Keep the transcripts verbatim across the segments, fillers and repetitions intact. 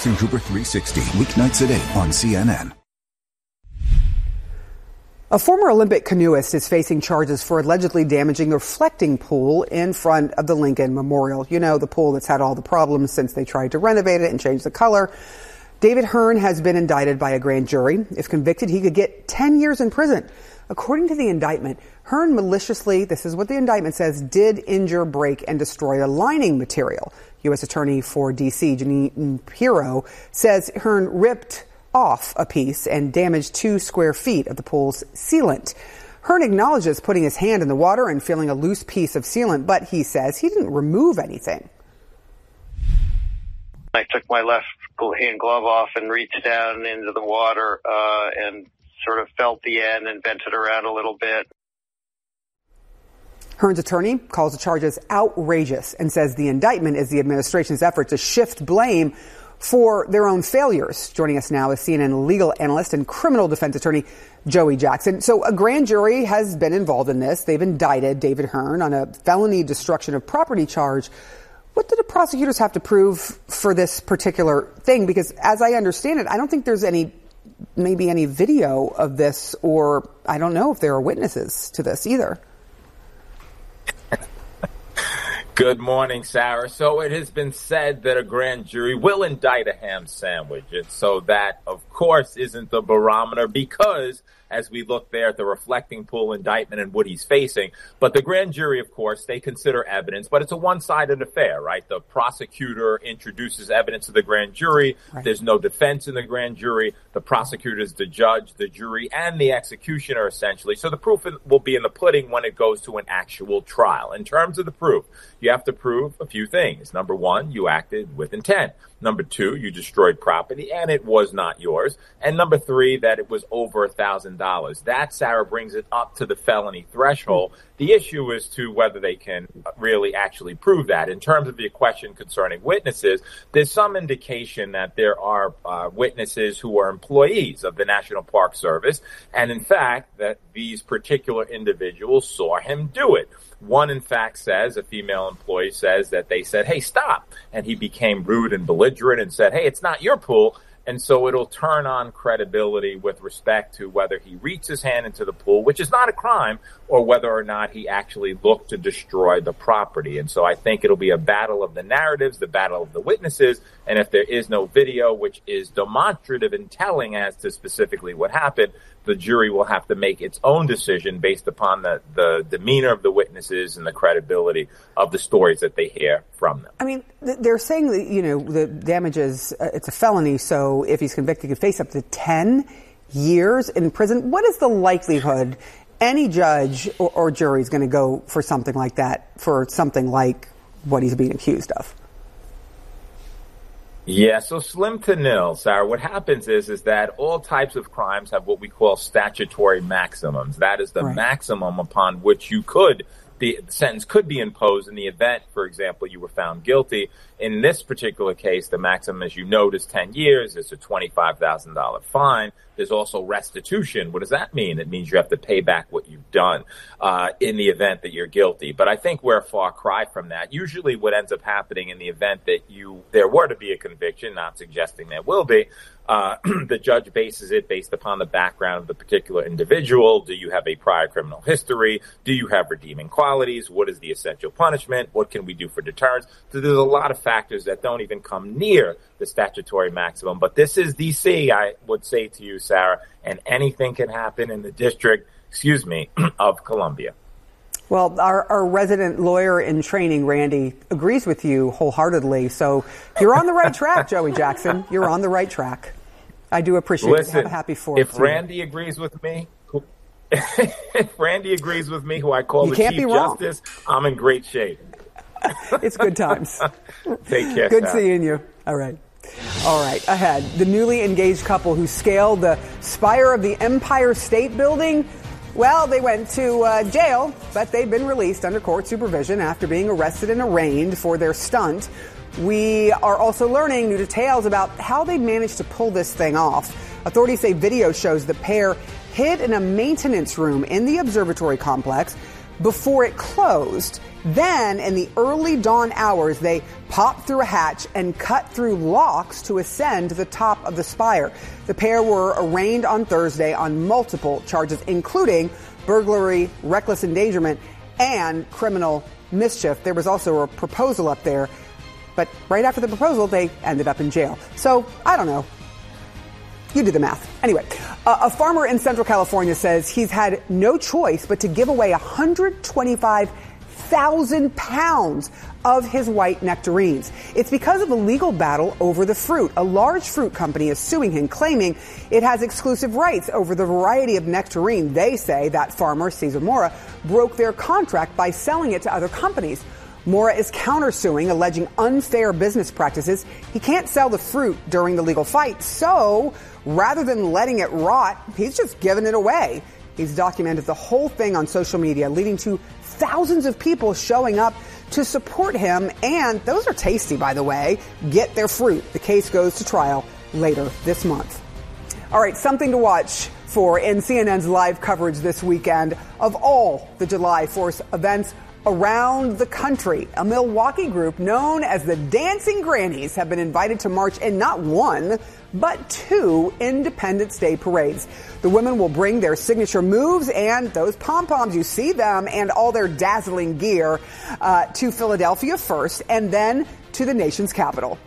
Jackson Cooper three sixty, weeknights at eight on C N N. A former Olympic canoeist is facing charges for allegedly damaging the reflecting pool in front of the Lincoln Memorial. You know, the pool that's had all the problems since they tried to renovate it and change the color. David Hearn has been indicted by a grand jury. If convicted, he could get ten years in prison. According to the indictment, Hearn maliciously, this is what the indictment says, did injure, break, and destroy a lining material. U S Attorney for D C, Janine Pirro, says Hearn ripped off a piece and damaged two square feet of the pool's sealant. Hearn acknowledges putting his hand in the water and feeling a loose piece of sealant, but he says he didn't remove anything. I took my left hand glove off and reached down into the water uh, and sort of felt the end and bent it around a little bit. Hearn's attorney calls the charges outrageous and says the indictment is the administration's effort to shift blame for their own failures. Joining us now is C N N legal analyst and criminal defense attorney Joey Jackson. So a grand jury has been involved in this. They've indicted David Hearn on a felony destruction of property charge. What do the prosecutors have to prove for this particular thing? Because as I understand it, I don't think there's any, maybe any video of this, or I don't know if there are witnesses to this either. Good morning, Sarah. So it has been said that a grand jury will indict a ham sandwich. And so that, of course, isn't the barometer because as we look there at the reflecting pool indictment and what he's facing. But the grand jury, of course, they consider evidence, but it's a one-sided affair, right? The prosecutor introduces evidence to the grand jury. Right. There's no defense in the grand jury. The prosecutor is the judge, the jury, and the executioner, essentially. So the proof will be in the pudding when it goes to an actual trial. In terms of the proof, you have to prove a few things. Number one, you acted with intent. Number two, you destroyed property and it was not yours. And number three, that it was over a thousand dollars. That, Sarah, brings it up to the felony threshold. The issue is to whether they can really actually prove that. In terms of your question concerning witnesses, there's some indication that there are uh, witnesses who are employees of the National Park Service. And in fact, that these particular individuals saw him do it. One, in fact, says, a female employee says that they said, hey, stop. And he became rude and belligerent and said, hey, it's not your pool. And so it'll turn on credibility with respect to whether he reached his hand into the pool, which is not a crime, or whether or not he actually looked to destroy the property. And so I think it'll be a battle of the narratives, the battle of the witnesses. And if there is no video, which is demonstrative and telling as to specifically what happened, the jury will have to make its own decision based upon the, the demeanor of the witnesses and the credibility of the stories that they hear from them. I mean, they're saying that, you know, the damages, uh, it's a felony, so if he's convicted, he could face up to ten years in prison. What is the likelihood any judge or, or jury is going to go for something like that, for something like what he's being accused of? Yeah, so slim to nil, Sarah. What happens is, is that all types of crimes have what we call statutory maximums. That is the right. maximum upon which you could, the sentence could be imposed in the event, for example, you were found guilty. In this particular case, the maximum, as you note, is ten years. It's a twenty-five thousand dollars fine. There's also restitution. What does that mean? It means you have to pay back what you've done uh, in the event that you're guilty. But I think we're a far cry from that. Usually what ends up happening in the event that you there were to be a conviction, not suggesting there will be, uh, the judge bases it based upon the background of the particular individual. Do you have a prior criminal history? Do you have redeeming qualities? What is the essential punishment? What can we do for deterrence? So there's a lot of factors that don't even come near the statutory maximum. But this is D C, I would say to you, Sarah, and anything can happen in the district, excuse me, of Columbia. Well, our, our resident lawyer in training, Randy, agrees with you wholeheartedly. So you're on the right track, Joey Jackson. You're on the right track. I do appreciate Listen, it. Have a happy fourth. If Randy agrees with me, who, if Randy agrees with me, who I call you the Chief Justice, I'm in great shape. It's good times. Take care. Good Sarah. seeing you. All right. All right. Ahead, the newly engaged couple who scaled the spire of the Empire State Building. Well, they went to uh, jail, but they've been released under court supervision after being arrested and arraigned for their stunt. We are also learning new details about how they managed to pull this thing off. Authorities say video shows the pair hid in a maintenance room in the observatory complex before it closed. Then, in the early dawn hours, they popped through a hatch and cut through locks to ascend to the top of the spire. The pair were arraigned on Thursday on multiple charges, including burglary, reckless endangerment, and criminal mischief. There was also a proposal up there, but right after the proposal, they ended up in jail. So, I don't know. You do the math. Anyway, uh, a farmer in Central California says he's had no choice but to give away one hundred twenty-five thousand pounds of his white nectarines. It's because of a legal battle over the fruit. A large fruit company is suing him, claiming it has exclusive rights over the variety of nectarine. They say that farmer, Cesar Mora, broke their contract by selling it to other companies. Mora is countersuing, alleging unfair business practices. He can't sell the fruit during the legal fight, so rather than letting it rot, he's just giving it away. He's documented the whole thing on social media, leading to thousands of people showing up to support him. And those are tasty, by the way. Get their fruit. The case goes to trial later this month. All right, something to watch for in C N N's live coverage this weekend of all the July fourth events around the country. A Milwaukee group known as the Dancing Grannies have been invited to march in not one, but two Independence Day parades. The women will bring their signature moves and those pom-poms, you see them, and all their dazzling gear uh, to Philadelphia first, and then to the nation's capital.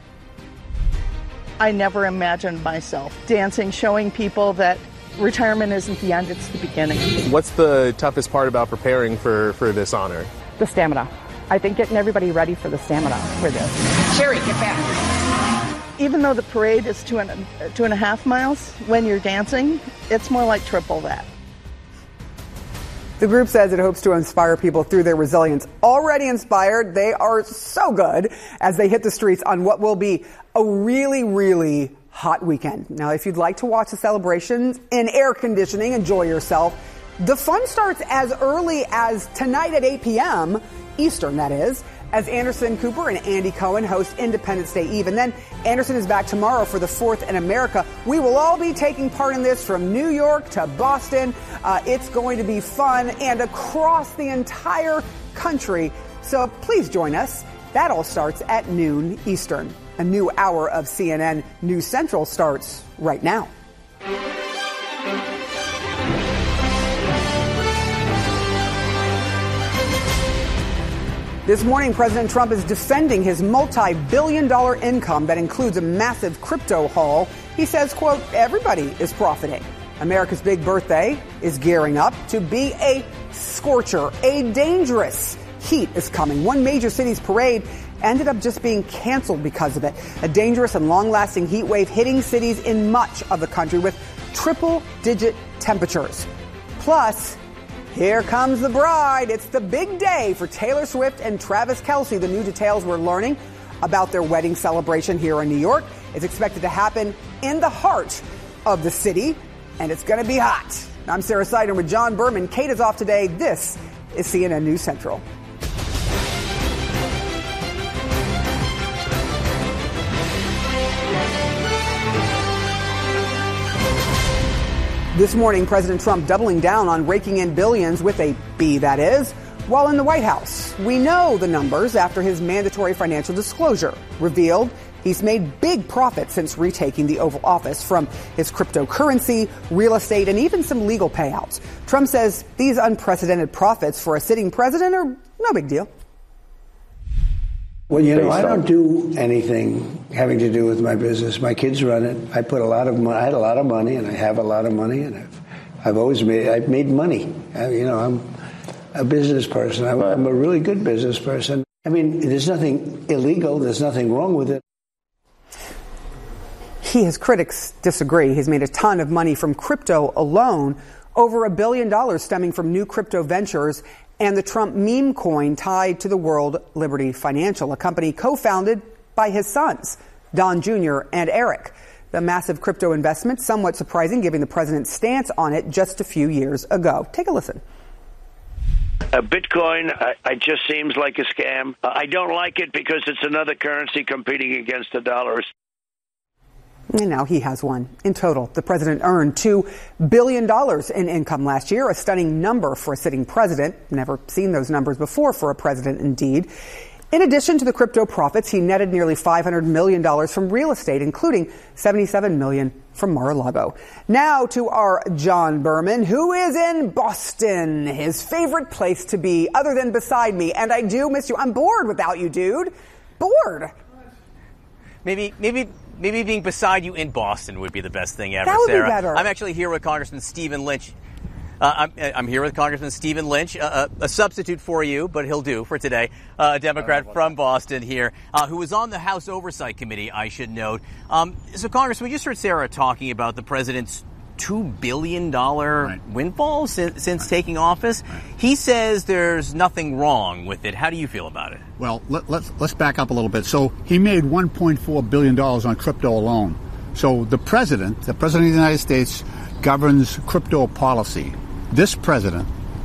I never imagined myself dancing, showing people that retirement isn't the end, it's the beginning. What's the toughest part about preparing for, for this honor? The stamina. I think getting everybody ready for the stamina for this. Sherry, get back. Even though the parade is two and, two and a half miles, when you're dancing, it's more like triple that. The group says it hopes to inspire people through their resilience. Already inspired, they are so good as they hit the streets on what will be a really, really hot weekend. Now, if you'd like to watch the celebrations in air conditioning, enjoy yourself. The fun starts as early as tonight at eight p.m. Eastern, that is, as Anderson Cooper and Andy Cohen host Independence Day Eve. And then Anderson is back tomorrow for the fourth in America. We will all be taking part in this from New York to Boston. Uh, it's going to be fun and across the entire country. So please join us. That all starts at noon Eastern. A new hour of C N N News Central starts right now. This morning, President Trump is defending his multi-billion dollar income that includes a massive crypto haul. He says, quote, everybody is profiting. America's big birthday is gearing up to be a scorcher. A dangerous heat is coming. One major city's parade ended up just being canceled because of it. A dangerous and long-lasting heat wave hitting cities in much of the country with triple-digit temperatures. Plus, here comes the bride. It's the big day for Taylor Swift and Travis Kelce. The new details we're learning about their wedding celebration here in New York is expected to happen in the heart of the city, and it's going to be hot. I'm Sarah Sider with John Berman. Kate is off today. This is C N N News Central. This morning, President Trump doubling down on raking in billions with a B, that is, while in the White House. We know the numbers after his mandatory financial disclosure revealed he's made big profits since retaking the Oval Office from his cryptocurrency, real estate, and even some legal payouts. Trump says these unprecedented profits for a sitting president are no big deal. Well, you know, I don't do anything having to do with my business. My kids run it. I put a lot of money. I had a lot of money, and I have a lot of money, and I've, I've always made. I've made money. I, you know, I'm a business person. I'm, I'm a really good business person. I mean, there's nothing illegal. There's nothing wrong with it. He, his critics disagree. He's made a ton of money from crypto alone, over a billion dollars stemming from new crypto ventures and the Trump meme coin tied to the World Liberty Financial, a company co-founded by his sons, Don Junior and Eric. The massive crypto investment, somewhat surprising given the president's stance on it just a few years ago. Take a listen. Uh, Bitcoin, uh, it just seems like a scam. Uh, I don't like it because it's another currency competing against the dollar. And now he has one. In total, the president earned two billion dollars in income last year, a stunning number for a sitting president. Never seen those numbers before for a president, indeed. In addition to the crypto profits, he netted nearly five hundred million dollars from real estate, including seventy-seven million dollars from Mar-a-Lago. Now to our John Berman, who is in Boston, his favorite place to be, other than beside me. And I do miss you. I'm bored without you, dude. Bored. Maybe, maybe, maybe being beside you in Boston would be the best thing ever, that would Sarah. Be better. I'm actually here with Congressman Stephen Lynch. Uh, I'm, I'm here with Congressman Stephen Lynch, uh, a substitute for you, but he'll do for today, uh, a Democrat from Boston here, uh, who was on the House Oversight Committee, I should note. Um, so, Congressman, we just heard Sarah talking about the president's two billion dollars right. windfall since, since right. taking office. Right. He says there's nothing wrong with it. How do you feel about it? Well, let, let's, let's back up a little bit. So he made one point four billion dollars on crypto alone. So the president, the president of the United States, governs crypto policy. This president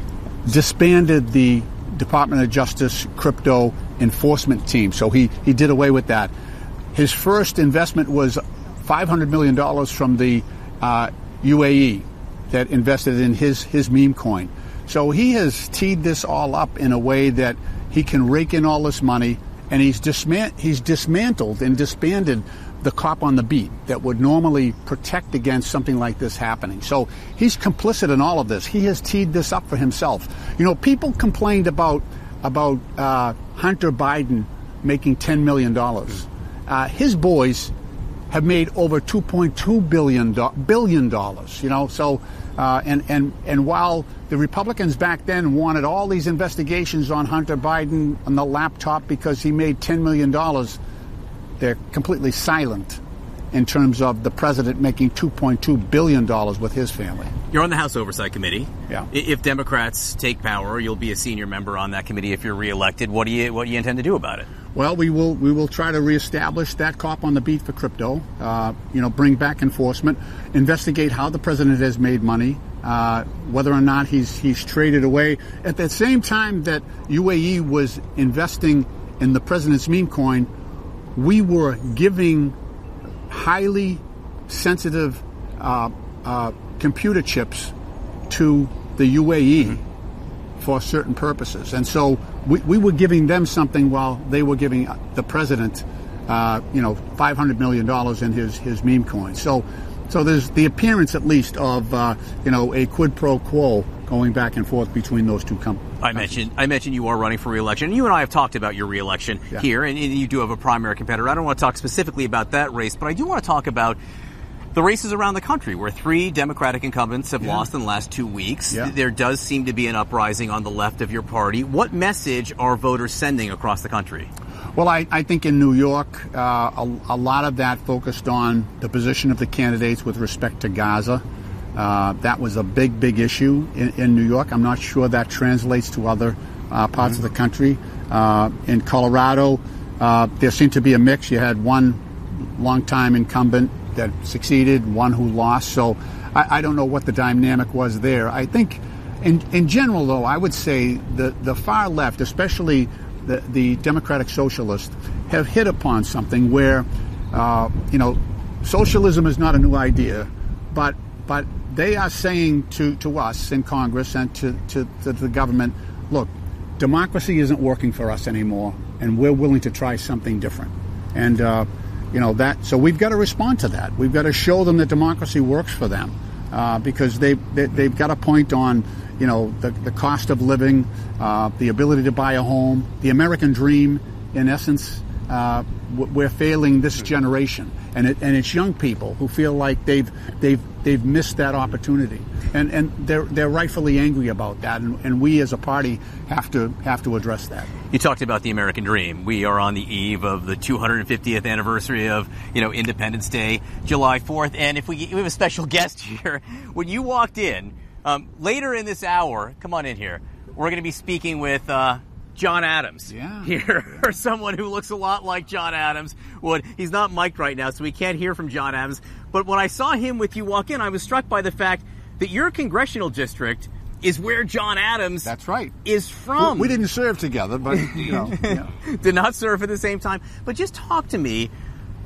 disbanded the Department of Justice crypto enforcement team, so he, he did away with that. His first investment was five hundred million dollars from the uh, U A E that invested in his, his meme coin. So he has teed this all up in a way that he can rake in all this money, and he's, dismant- he's dismantled and disbanded the cop on the beat that would normally protect against something like this happening. So he's complicit in all of this. He has teed this up for himself. You know, people complained about about uh, Hunter Biden making ten million dollars. Uh, his boys have made over two point two billion dollars. You know, so uh, and and and while the Republicans back then wanted all these investigations on Hunter Biden on the laptop because he made ten million dollars, they're completely silent in terms of the president making two point two billion dollars with his family. You're on the House Oversight Committee. Yeah. If Democrats take power, you'll be a senior member on that committee if you're reelected. What do you what do you intend to do about it? Well, we will we will try to reestablish that cop on the beat for crypto. Uh, you know, bring back enforcement, investigate how the president has made money, uh, whether or not he's he's traded away. At the same time that U A E was investing in the president's meme coin, we were giving highly sensitive uh, uh, computer chips to the U A E mm-hmm. for certain purposes. And so we, we were giving them something while they were giving the president, uh, you know, five hundred million dollars in his, his meme coin. So so there's the appearance, at least, of, uh, you know, a quid pro quo going back and forth between those two companies. I mentioned I mentioned you are running for re-election. You and I have talked about your re-election yeah. here, and, and you do have a primary competitor. I don't want to talk specifically about that race, but I do want to talk about the races around the country where three Democratic incumbents have yeah. lost in the last two weeks. Yeah. There does seem to be an uprising on the left of your party. What message are voters sending across the country? Well, I, I think in New York, uh, a, a lot of that focused on the position of the candidates with respect to Gaza. Uh, that was a big, big issue in, in New York. I'm not sure that translates to other uh, parts mm-hmm. of the country. Uh, in Colorado, uh, there seemed to be a mix. You had one longtime incumbent that succeeded, one who lost. So I, I don't know what the dynamic was there. I think in, in general, though, I would say the, the far left, especially the, the Democratic Socialists, have hit upon something where, uh, you know, socialism is not a new idea, but but they are saying to, to us in Congress and to, to, to the government, look, democracy isn't working for us anymore, and we're willing to try something different. And, uh, you know, that, so we've got to respond to that. We've got to show them that democracy works for them, uh, because they, they, they've got a point on, you know, the, the cost of living, uh, the ability to buy a home, the American dream, in essence. Uh, we're failing this generation, and it, and it's young people who feel like they've they've they've missed that opportunity, and and they're they're rightfully angry about that, and, and we as a party have to have to address that. You talked about the American dream. We are on the eve of the two hundred fiftieth anniversary of, you know, Independence Day, July fourth, and if we, we have a special guest here. When you walked in um, later in this hour, come on in here. We're going to be speaking with. Uh, John Adams yeah. here, or someone who looks a lot like John Adams would. He's not mic'd right now, so we can't hear from John Adams. But when I saw him with you walk in, I was struck by the fact that your congressional district is where John Adams That's right. is from. We, we didn't serve together, but, you know. Yeah. Did not serve at the same time. But just talk to me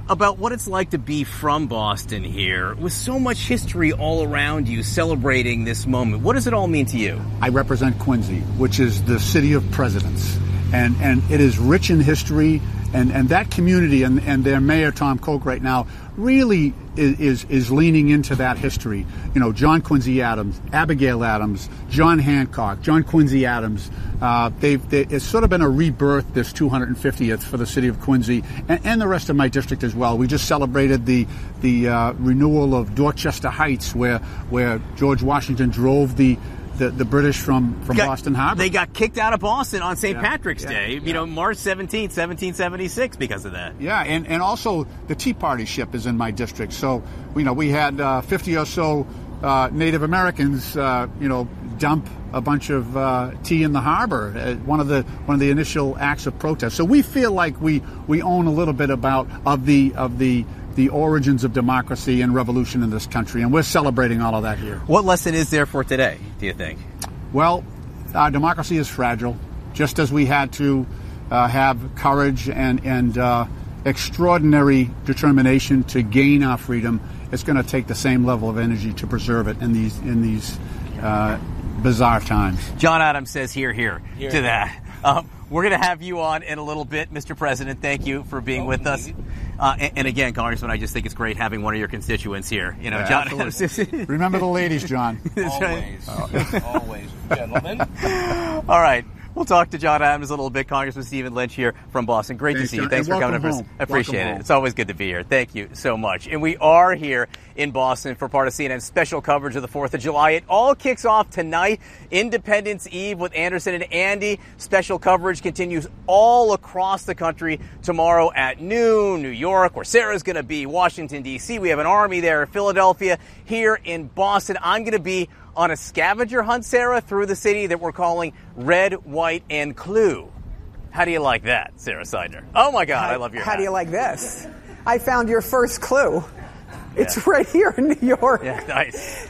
about what it's like to be from Boston here, with so much history all around you celebrating this moment. What does it all mean to you? I represent Quincy, which is the city of presidents, and, and it is rich in history, and, and that community and, and their mayor, Tom Koch, right now really is, is is leaning into that history. You know, John Quincy Adams, Abigail Adams, John Hancock, John Quincy Adams. Uh, they've they, it's sort of been a rebirth, this two hundred fiftieth for the city of Quincy and, and the rest of my district as well. We just celebrated the the uh, renewal of Dorchester Heights, where where George Washington drove the The, the British from, from got, Boston Harbor. They got kicked out of Boston on Saint Yeah, Patrick's yeah, Day, yeah. you know, March seventeenth, seventeen seventy-six, because of that. Yeah, and, and also the Tea Party ship is in my district. So, you know, we had uh, fifty or so uh, Native Americans, uh, you know, dump a bunch of uh, tea in the harbor. Uh, one of the one of the initial acts of protest. So we feel like we, we own a little bit about of the of the the origins of democracy and revolution in this country, and we're celebrating all of that here. What lesson is there for today, do you think? Well, our democracy is fragile, just as we had to uh, have courage and, and uh, extraordinary determination to gain our freedom. It's going to take the same level of energy to preserve it in these in these uh, bizarre times. John Adams says here, here, here to that. Um, we're going to have you on in a little bit, Mister President. Thank you for being with us. Uh, and, and again, Congressman, I just think it's great having one of your constituents here. You know, Yeah, John absolutely. Adams. Remember the ladies, John. Always, always, gentlemen. All right. We'll talk to John Adams a little bit. Congressman Stephen Lynch here from Boston. Great Thanks, to see you. John. Thanks And for coming welcome up. home. I appreciate Welcome it. home. It's always good to be here. Thank you so much. And we are here in Boston for part of C N N's special coverage of the fourth of July. It all kicks off tonight, Independence Eve with Anderson and Andy. Special coverage continues all across the country tomorrow at noon. New York, where Sarah's going to be. Washington, D C We have an army there. Philadelphia. Here in Boston, I'm going to be on a scavenger hunt, Sarah, through the city that we're calling Red, White, and Clue. How do you like that, Sarah Seidner? Oh, my God, how, I love your How hat. do you like this? I found your first clue. It's yeah. right here in New York. Yeah, nice.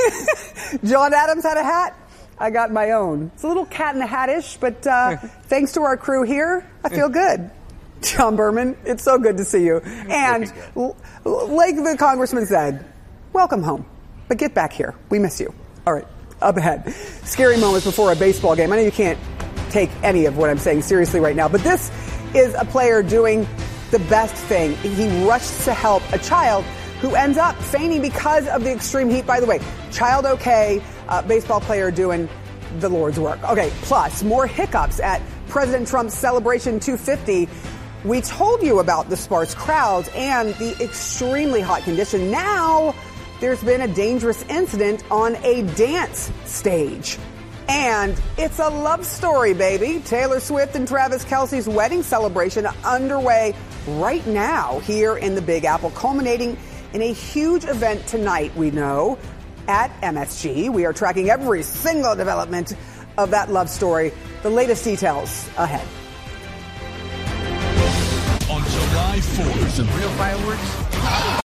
John Adams had a hat. I got my own. It's a little cat in the hat-ish, but uh, thanks to our crew here, I feel good. John Berman, it's so good to see you. And l- like the congressman said, welcome home. But get back here. We miss you. All right, up ahead. Scary moments before a baseball game. I know you can't take any of what I'm saying seriously right now, but this is a player doing the best thing. He rushed to help a child who ends up fainting because of the extreme heat. By the way, child okay, uh, baseball player doing the Lord's work. Okay, plus more hiccups at President Trump's Celebration two fifty. We told you about the sparse crowds and the extremely hot condition. Now there's been a dangerous incident on a dance stage. And it's a love story, baby. Taylor Swift and Travis Kelce's wedding celebration underway right now here in the Big Apple, culminating in a huge event tonight, we know, at M S G. We are tracking every single development of that love story. The latest details ahead. On July fourth. Some real fireworks.